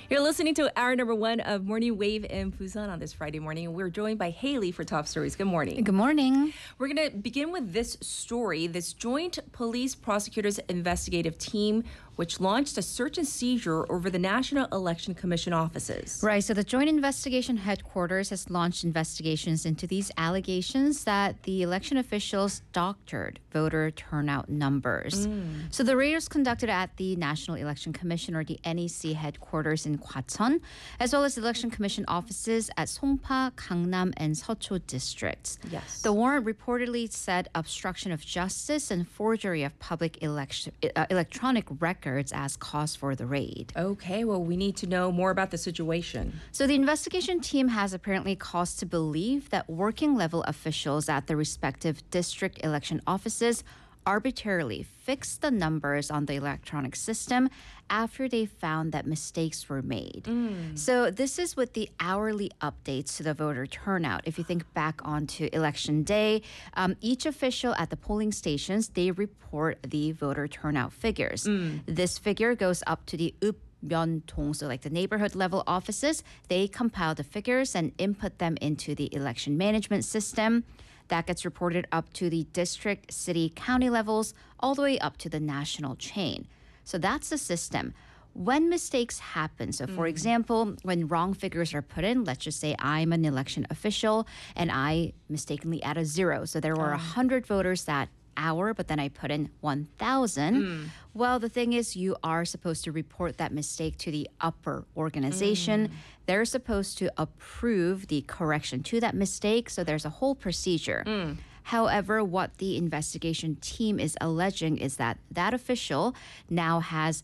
You're listening to hour number one of Morning Wave in Busan on this Friday morning. We're joined by Haley for top stories. Good morning. Good morning. We're going to begin with this story. This joint police prosecutors investigative team, which launched a search and seizure over the National Election Commission offices. Right, so the Joint Investigation Headquarters has launched investigations into these allegations that the election officials doctored voter turnout numbers. So the raid was conducted at the National Election Commission, or the NEC headquarters in Gwacheon, as well as the Election Commission offices at Songpa, Gangnam, and Seocho districts. Yes. The warrant reportedly said obstruction of justice and forgery of public electronic records as cause for the raid. Okay, well, we need to know more about the situation. So the investigation team has apparently cause to believe that working level officials at the respective district election offices arbitrarily fixed the numbers on the electronic system after they found that mistakes were made. So this is with the hourly updates to the voter turnout. If you think back onto election day, each official at the polling stations, they report the voter turnout figures. This figure goes up to the Upmyeondong, so like the neighborhood level offices. They compile the figures and input them into the election management system. That gets reported up to the district, city, county levels, all the way up to the national chain. So that's the system. When mistakes happen, so for example, when wrong figures are put in, let's just say I'm an election official and I mistakenly add a zero. So there were 100 voters that hour, but then I put in 1,000. Well, the thing is, you are supposed to report that mistake to the upper organization. They're supposed to approve the correction to that mistake. So there's a whole procedure. However, what the investigation team is alleging is that that official now has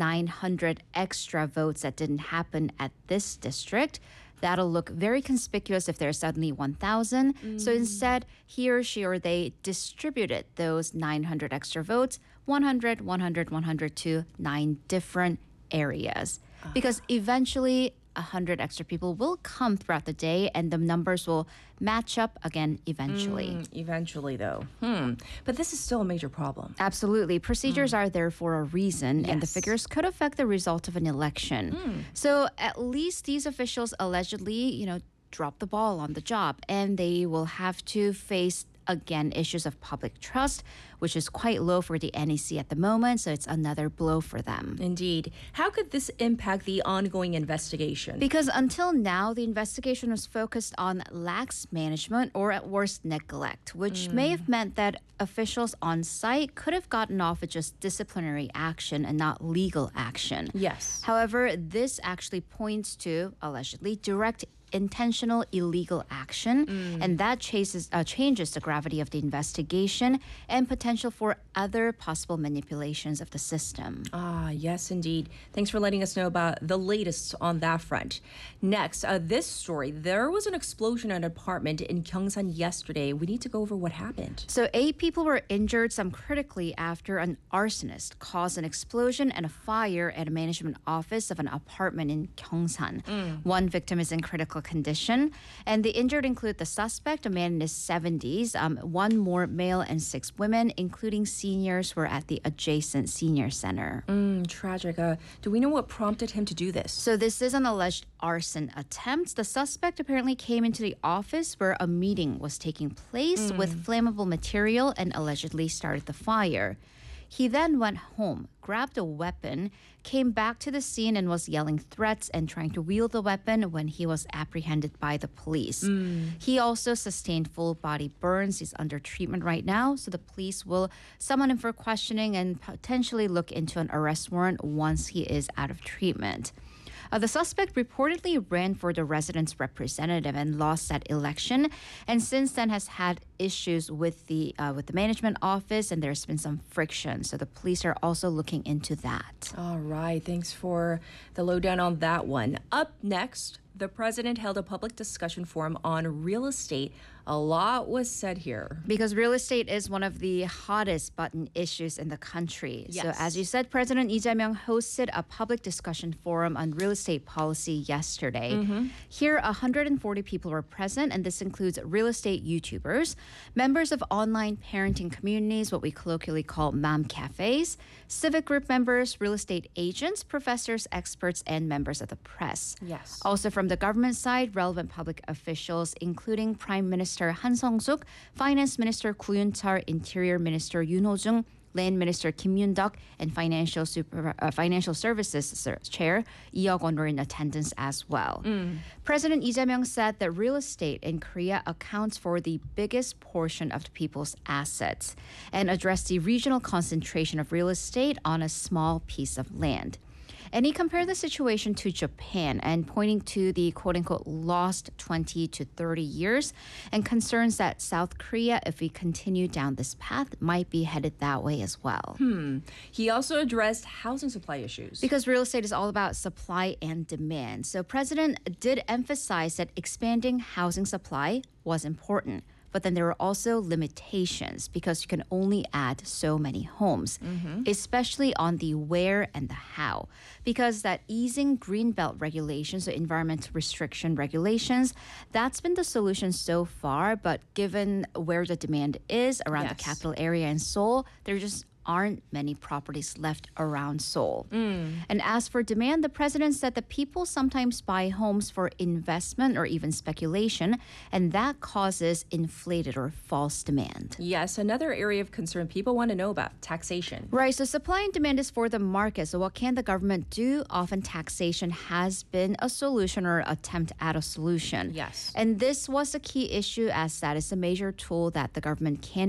900 extra votes that didn't happen at this district. That'll look very conspicuous if there's suddenly 1,000. So instead, he or she or they distributed those 900 extra votes, 100, 100, 100 to 9 different areas. Because eventually, 100 extra people will come throughout the day and the numbers will match up again eventually. Eventually, though. But this is still a major problem. Absolutely. Procedures are there for a reason, and the Yes. figures could affect the result of an election. So at least these officials allegedly, dropped the ball on the job, and they will have to face again issues of public trust, which is quite low for the NEC at the moment, so it's another blow for them. Indeed. How could this impact the ongoing investigation? Because until now, the investigation was focused on lax management or at worst neglect, which may have meant that officials on site could have gotten off with just disciplinary action and not legal action. Yes. However, this actually points to, allegedly, direct intentional illegal action, and that changes the gravity of the investigation and potential for other possible manipulations of the system. Yes, indeed. Thanks for letting us know about the latest on that front. Next, this story. There was an explosion in an apartment in Gyeongsan yesterday. We need to go over what happened. So 8 people were injured, some critically, after an arsonist caused an explosion and a fire at a management office of an apartment in Gyeongsan. One victim is in critical condition, and the injured include the suspect, a man in his 70s, 1 more male and 6 women, including seniors who were at the adjacent senior center. Tragic. Do we know what prompted him to do this? So this is an alleged arson attempt. The suspect apparently came into the office where a meeting was taking place with flammable material and allegedly started the fire. He then went home, grabbed a weapon, came back to the scene and was yelling threats and trying to wield the weapon when he was apprehended by the police. He also sustained full body burns. He's under treatment right now, so the police will summon him for questioning and potentially look into an arrest warrant once he is out of treatment. The suspect reportedly ran for the resident's representative and lost that election, and since then has had issues with the management office, and there's been some friction. So the police are also looking into that. All right. Thanks for the lowdown on that one. Up next, The president held a public discussion forum on real estate. A lot was said here. Because real estate is one of the hottest button issues in the country. So Yes. as you said, President Lee Jae-myung hosted a public discussion forum on real estate policy yesterday. Here, 140 people were present, and this includes real estate YouTubers, members of online parenting communities, what we colloquially call mom cafes, civic group members, real estate agents, professors, experts, and members of the press. Yes. Also from the government side, relevant public officials, including Prime Minister Han Sung-suk, Finance Minister Gu Yun-chul, Interior Minister Yoon Ho-jung, Land Minister Kim Yoon-duk, and Financial Services Chair Lee Yeok-won were in attendance as well. President Lee Jae-myung said that real estate in Korea accounts for the biggest portion of the people's assets and addressed the regional concentration of real estate on a small piece of land. And he compared the situation to Japan and pointing to the quote-unquote lost 20 to 30 years and concerns that South Korea, if we continue down this path, might be headed that way as well. He also addressed housing supply issues. Because real estate is all about supply and demand. So President did emphasize that expanding housing supply was important. But then there are also limitations because you can only add so many homes, especially on the where and the how. Because that easing greenbelt regulations, so environmental restriction regulations, that's been the solution so far. But given where the demand is around the Yes. capital area in Seoul, there just aren't many properties left around Seoul. And as for demand, the president said that people sometimes buy homes for investment or even speculation, and that causes inflated or false demand. Yes, another area of concern people want to know about taxation. Right, so supply and demand is for the market. So what can the government do? Often taxation has been a solution or attempt at a solution. Yes. And this was a key issue as that is a major tool that the government can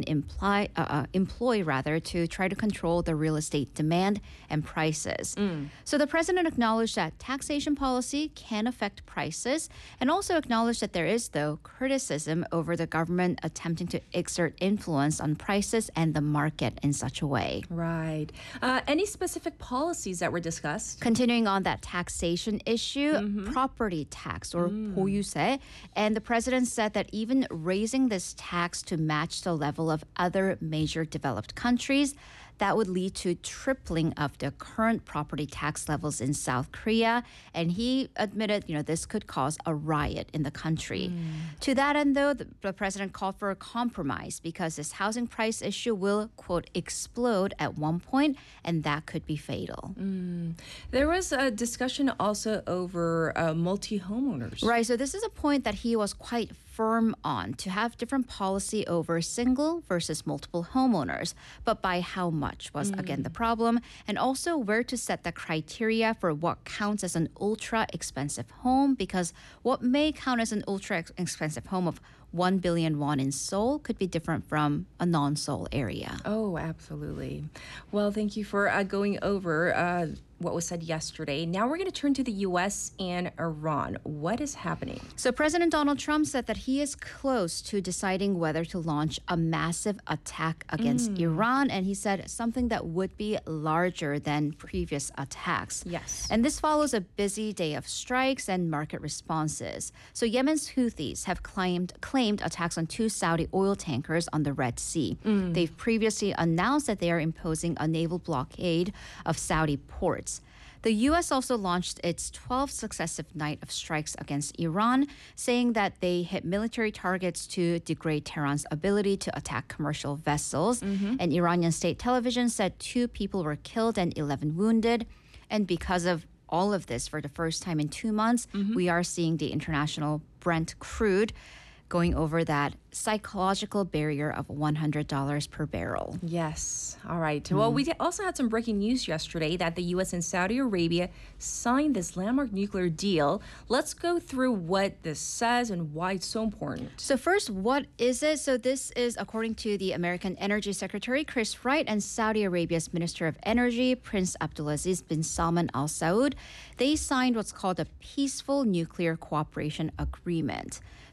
employ to try to control the real estate demand and prices. So the president acknowledged that taxation policy can affect prices and also acknowledged that there is, though, criticism over the government attempting to exert influence on prices and the market in such a way. Right. Any specific policies that were discussed? Continuing on that taxation issue, property tax or 보유세, and the president said that even raising this tax to match the level of other major developed countries, that would lead to tripling of the current property tax levels in South Korea. And he admitted, this could cause a riot in the country. To that end, though, the president called for a compromise because this housing price issue will, quote, explode at one point, and that could be fatal. There was a discussion also over multi-homeowners. Right, so this is a point that he was quite firm on, to have different policy over single versus multiple homeowners. But by how much was, again, the problem. And also where to set the criteria for what counts as an ultra expensive home, because what may count as an ultra expensive home of 1 billion won in Seoul could be different from a non-Seoul area. Oh, absolutely. Well, thank you for going over what was said yesterday. Now we're going to turn to the U.S. and Iran. What is happening? So President Donald Trump said that he is close to deciding whether to launch a massive attack against Iran. And he said something that would be larger than previous attacks. Yes. And this follows a busy day of strikes and market responses. So Yemen's Houthis have claimed attacks on 2 Saudi oil tankers on the Red Sea. They've previously announced that they are imposing a naval blockade of Saudi ports. The U.S. also launched its 12th successive night of strikes against Iran, saying that they hit military targets to degrade Tehran's ability to attack commercial vessels. And Iranian state television said 2 people were killed and 11 wounded. And because of all of this, for the first time in 2 months, we are seeing the international Brent crude going over that psychological barrier of $100 per barrel. Yes. All right. Well, we also had some breaking news yesterday that the U.S. and Saudi Arabia signed this landmark nuclear deal. Let's go through what this says and why it's so important. So first, what is it? So this is according to the American Energy Secretary Chris Wright and Saudi Arabia's Minister of Energy, Prince Abdulaziz bin Salman Al Saud. They signed what's called a Peaceful Nuclear Cooperation Agreement.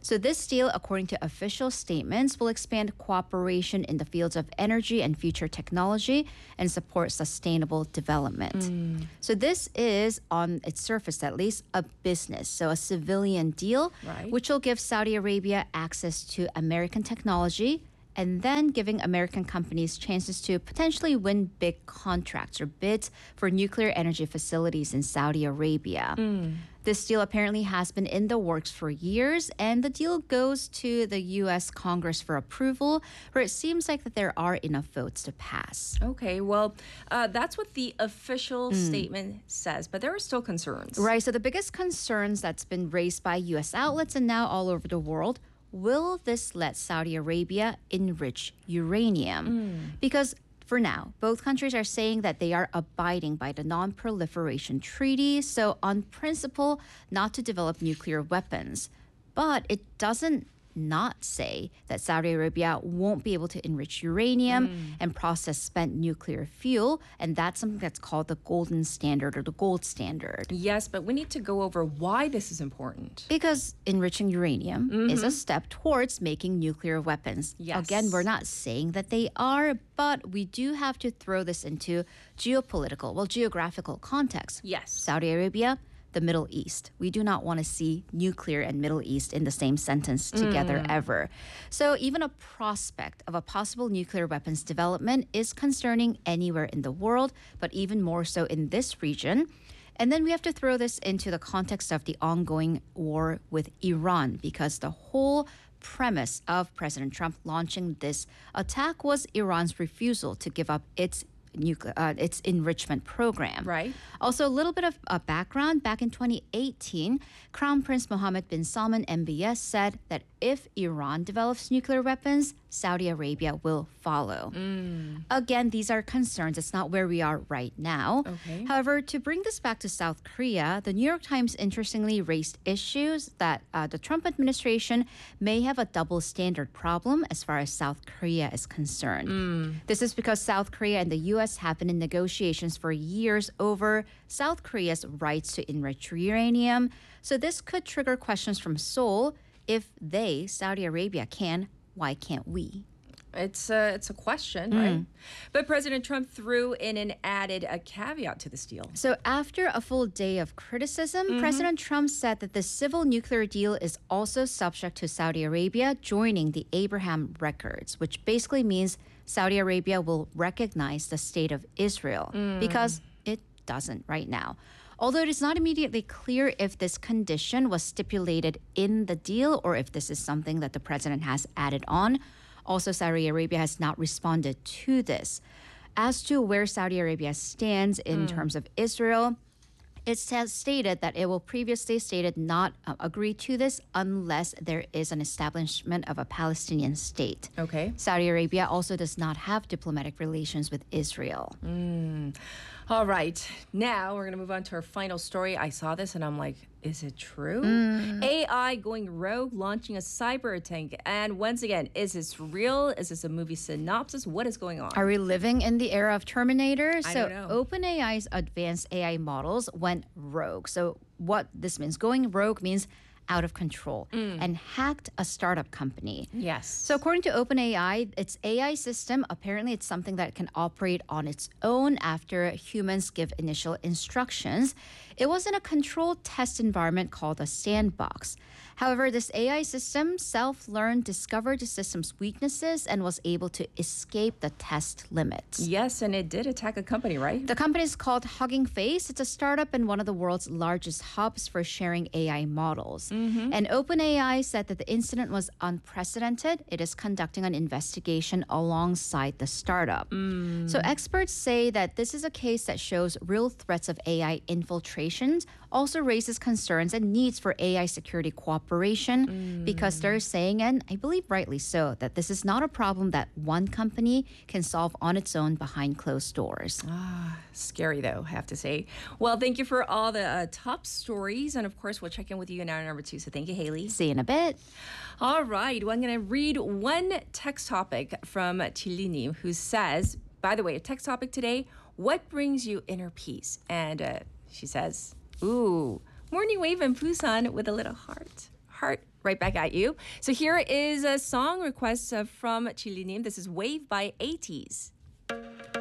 So this deal, according to official statements, will expand cooperation in the fields of energy and future technology and support sustainable development. So this is, on its surface at least, a business, so a civilian deal, Right. which will give Saudi Arabia access to American technology and then giving American companies chances to potentially win big contracts or bids for nuclear energy facilities in Saudi Arabia. This deal apparently has been in the works for years, and the deal goes to the U.S. Congress for approval, where it seems like that there are enough votes to pass. Okay, well, that's what the official statement says, but there are still concerns. Right, so the biggest concerns that's been raised by U.S. outlets and now all over the world, will this let Saudi Arabia enrich uranium? Because for now, both countries are saying that they are abiding by the Non-Proliferation Treaty, so on principle, not to develop nuclear weapons. But it doesn't not say that Saudi Arabia won't be able to enrich uranium and process spent nuclear fuel, and that's something that's called the golden standard or the gold standard. Yes, but we need to go over why this is important. Because enriching uranium is a step towards making nuclear weapons. Yes. Again, we're not saying that they are, but we do have to throw this into geographical context. Yes. Saudi Arabia, the Middle East. We do not want to see nuclear and Middle East in the same sentence together ever. So even a prospect of a possible nuclear weapons development is concerning anywhere in the world, but even more so in this region. And then we have to throw this into the context of the ongoing war with Iran, because the whole premise of President Trump launching this attack was Iran's refusal to give up its enrichment program. Right. Also, a little bit of background. Back in 2018, Crown Prince Mohammed bin Salman, MBS, said that if Iran develops nuclear weapons, Saudi Arabia will follow. Again, these are concerns. It's not where we are right now. Okay. However, to bring this back to South Korea, the New York Times interestingly raised issues that the Trump administration may have a double standard problem as far as South Korea is concerned. This is because South Korea and the U.S. have been in negotiations for years over South Korea's rights to enrich uranium. So this could trigger questions from Seoul. If they, Saudi Arabia, can, why can't we? It's a question, right? But President Trump threw in and added a caveat to this deal. So after a full day of criticism, President Trump said that the civil nuclear deal is also subject to Saudi Arabia joining the Abraham Accords, which basically means Saudi Arabia will recognize the state of Israel because it doesn't right now. Although it is not immediately clear if this condition was stipulated in the deal or if this is something that the president has added on. Also, Saudi Arabia has not responded to this. As to where Saudi Arabia stands in terms of Israel, it has stated that it will previously stated not agree to this unless there is an establishment of a Palestinian state. Okay. Saudi Arabia also does not have diplomatic relations with Israel. All right. Now we're going to move on to our final story. I saw this and I'm like, is it true? AI going rogue, launching a cyber attack. And once again, is this real? Is this a movie synopsis? What is going on? Are we living in the era of Terminator? I So don't know. OpenAI's advanced AI models went rogue. So what this means, going rogue means out of control and hacked a startup company. Yes. So according to OpenAI, its AI system, apparently it's something that can operate on its own after humans give initial instructions. It was in a controlled test environment called a sandbox. However, this AI system self-learned, discovered the system's weaknesses, and was able to escape the test limits. Yes, and it did attack a company, right? The company is called Hugging Face. It's a startup and one of the world's largest hubs for sharing AI models. And OpenAI said that the incident was unprecedented. It is conducting an investigation alongside the startup. So experts say that this is a case that shows real threats of AI infiltrations, also raises concerns and needs for AI security cooperation because they're saying, and I believe rightly so, that this is not a problem that one company can solve on its own behind closed doors. Scary, though, I have to say. Well, thank you for all the top stories. And of course, we'll check in with you in hour number 2. So thank you, Haley. See you in a bit. All right. Well, I'm going to read one text topic from Chilini, who says, by the way, a text topic today, what brings you inner peace? And she says, ooh, morning wave in Busan with a little heart. Heart right back at you. So here is a song request from Chilinim. This is Wave by 80s.